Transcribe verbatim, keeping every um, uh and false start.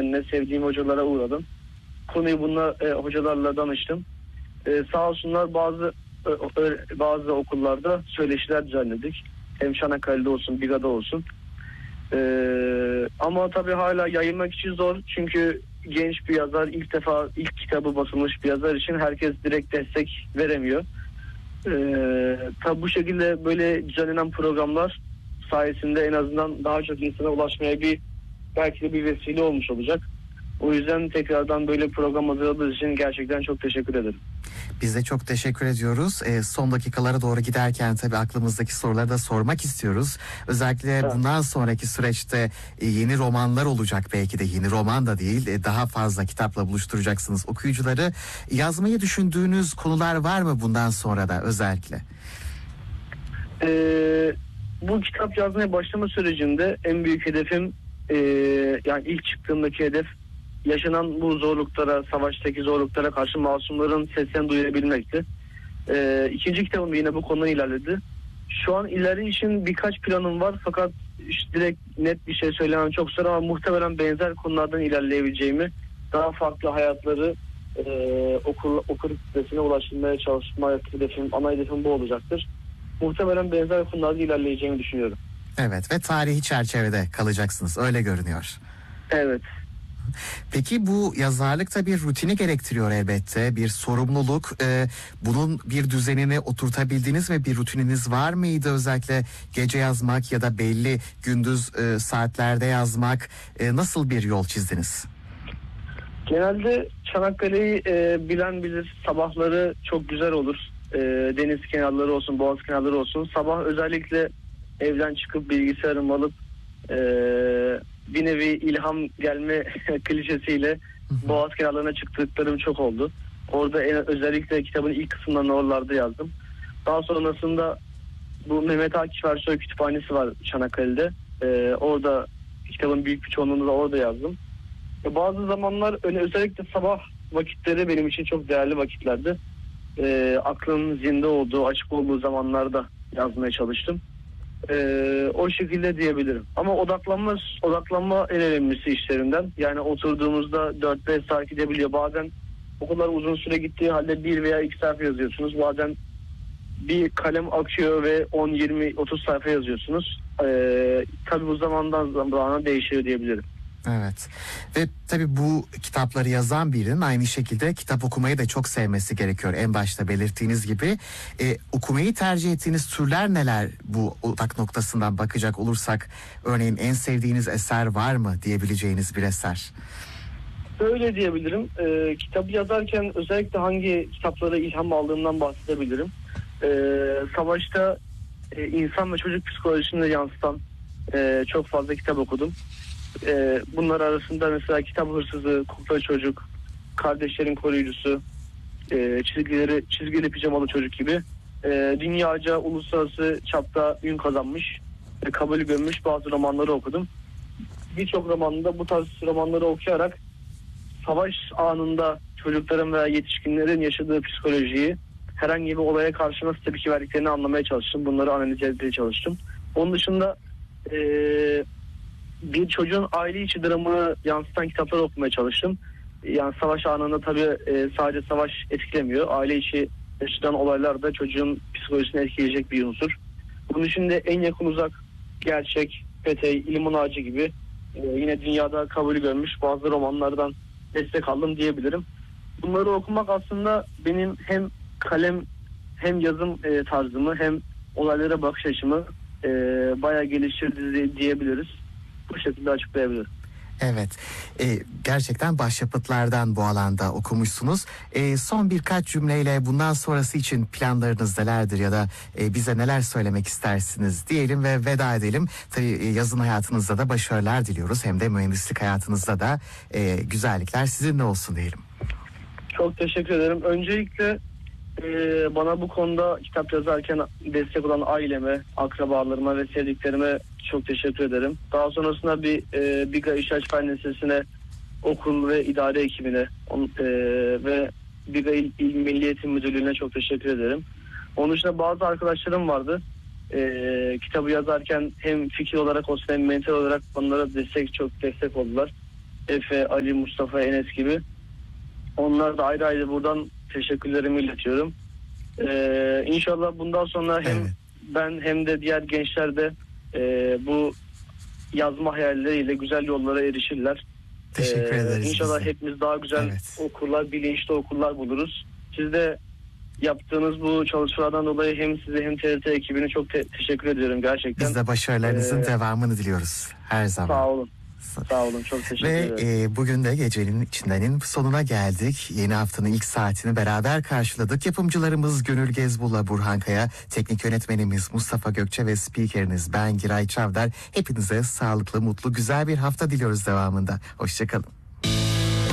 öğretmenine, sevdiğim hocalara uğradım. Konuyu bununla e, hocalarla danıştım. E, sağ olsunlar bazı e, bazı okullarda söyleşiler düzenledik. Hem Çanakkale'de olsun, Biga'da olsun. E, ama tabii hala yayınmak için zor. Çünkü genç bir yazar, ilk defa ilk kitabı basılmış bir yazar için herkes direkt destek veremiyor. E, tabii bu şekilde böyle düzenlenen programlar sayesinde en azından daha çok insana ulaşmaya bir belki de bir vesile olmuş olacak. O yüzden tekrardan böyle program hazırladığınız için gerçekten çok teşekkür ederim. Biz de çok teşekkür ediyoruz. E, son dakikalara doğru giderken tabii aklımızdaki soruları da sormak istiyoruz. Özellikle evet. bundan sonraki süreçte e, yeni romanlar olacak, belki de yeni roman da değil, e, daha fazla kitapla buluşturacaksınız okuyucuları. Yazmayı düşündüğünüz konular var mı bundan sonra da özellikle? Ee, bu kitap yazmaya başlama sürecinde en büyük hedefim, e, yani ilk çıktığımdaki hedef, yaşanan bu zorluklara, savaştaki zorluklara karşı masumların seslerini duyurabilmekti. Ee, ikinci kitabım yine bu konuda ilerledi. Şu an ileri için birkaç planım var fakat işte direkt net bir şey söylemem çok zor ama muhtemelen benzer konulardan ilerleyebileceğimi, daha farklı hayatları e, okur, okur kitlesine ulaştırmaya çalışma hedefim, ana hedefim bu olacaktır. Muhtemelen benzer konularda ilerleyeceğimi düşünüyorum. Evet ve tarihi çerçevede kalacaksınız, öyle görünüyor. Evet. Peki bu yazarlıkta bir rutini gerektiriyor elbette, bir sorumluluk. Ee, bunun bir düzenini oturtabildiniz mi? Bir rutininiz var mıydı? Özellikle gece yazmak ya da belli gündüz e, saatlerde yazmak. E, nasıl bir yol çizdiniz? Genelde Çanakkale'yi e, bilen bilir, sabahları çok güzel olur. E, deniz kenarları olsun, boğaz kenarları olsun. Sabah özellikle evden çıkıp bilgisayarımı alıp e, bir nevi ilham gelme klişesiyle boğaz kenarlarına çıktıklarım çok oldu. Orada en, özellikle kitabın ilk kısımlarını oralarda yazdım. Daha sonrasında bu Mehmet Akif Ersoy Kütüphanesi var Çanakkale'de. E, orada kitabın büyük bir çoğunluğunu da orada yazdım. E, bazı zamanlar özellikle sabah vakitleri benim için çok değerli vakitlerdi. E, aklın zinde olduğu, açık olduğu zamanlarda yazmaya çalıştım. Ee, o şekilde diyebilirim. Ama odaklanma odaklanma en önemlisi işlerinden. Yani oturduğumuzda dört beş saat gidebiliyor. Bazen o kadar uzun süre gittiği halde bir veya iki sayfa yazıyorsunuz. Bazen bir kalem akıyor ve on yirmi otuz sayfa yazıyorsunuz. Ee, tabii bu zamandan zamana değişiyor diyebilirim. Evet ve tabii bu kitapları yazan birinin aynı şekilde kitap okumayı da çok sevmesi gerekiyor. En başta belirttiğiniz gibi e, okumayı tercih ettiğiniz türler neler, bu odak noktasından bakacak olursak? Örneğin en sevdiğiniz eser var mı diyebileceğiniz bir eser? Öyle diyebilirim. E, kitabı yazarken özellikle hangi kitaplara ilham aldığımdan bahsedebilirim. E, savaşta e, insan ve çocuk psikolojisini yansıtan e, çok fazla kitap okudum. Ee, bunlar arasında mesela Kitap Hırsızı, Kukla Çocuk, Kardeşlerin Koruyucusu, e, çizgileri, çizgili pijamalı çocuk gibi e, dünyaca uluslararası çapta ün kazanmış ve kabul görmüş bazı romanları okudum. Birçok romanında bu tarz romanları okuyarak savaş anında çocukların veya yetişkinlerin yaşadığı psikolojiyi, herhangi bir olaya karşı nasıl tepki verdiklerini anlamaya çalıştım. Bunları analiz etmeye çalıştım. Onun dışında eee bir çocuğun aile içi dramını yansıtan kitaplar okumaya çalıştım. Yani savaş anında tabii e, sadece savaş etkilemiyor. Aile içi yaşanan olaylar da çocuğun psikolojisini etkileyecek bir unsur. Bunun için de En Yakın Uzak, Gerçek, Petey, İliman Ağacı gibi e, yine dünyada kabul görmüş bazı romanlardan destek aldım diyebilirim. Bunları okumak aslında benim hem kalem hem yazım e, tarzımı hem olaylara bakış açımı e, bayağı geliştirdi diyebiliriz. Bu şekilde açıklayabilirim. Evet, e, gerçekten başyapıtlardan bu alanda okumuşsunuz. E, son birkaç cümleyle bundan sonrası için planlarınız nelerdir ya da e, bize neler söylemek istersiniz diyelim ve veda edelim. Tabii e, yazın hayatınızda da başarılar diliyoruz, hem de mühendislik hayatınızda da e, güzellikler sizinle olsun diyelim. Çok teşekkür ederim. Öncelikle e, bana bu konuda kitap yazarken destek olan aileme, akrabalarıma ve sevdiklerime çok teşekkür ederim. Daha sonrasında bir e, Biga İşaç Fen Lisesi'ne, okul ve idare ekibine on, e, ve Biga İl, İl Milli Eğitim Müdürlüğü'ne çok teşekkür ederim. Onun dışında bazı arkadaşlarım vardı. E, kitabı yazarken hem fikir olarak olsun hem mental olarak onlara destek çok destek oldular. Efe, Ali, Mustafa, Enes gibi. Onlar da ayrı ayrı buradan teşekkürlerimi iletiyorum. Ee, İnşallah bundan sonra hem Evet. ben hem de diğer gençler de e, bu yazma hayalleriyle güzel yollara erişirler. Teşekkür Ee, ederiz İnşallah biz de. hepimiz daha güzel Evet. okurlar, bilinçli okurlar buluruz. Siz de yaptığınız bu çalışmalardan dolayı hem size hem T R T ekibine çok te- teşekkür ediyorum gerçekten. Biz de başarılarınızın Ee, devamını diliyoruz her zaman. Sağ olun. Sağ olun. Çok teşekkür Ve ederim. e, bugün de gecenin içindenin sonuna geldik. Yeni haftanın ilk saatini beraber karşıladık. Yapımcılarımız Gönül Gezbul'la Burhan Kaya, teknik yönetmenimiz Mustafa Gökçe ve spikeriniz ben Giray Çavdar. Hepinize sağlıklı, mutlu, güzel bir hafta diliyoruz devamında. Hoşçakalın.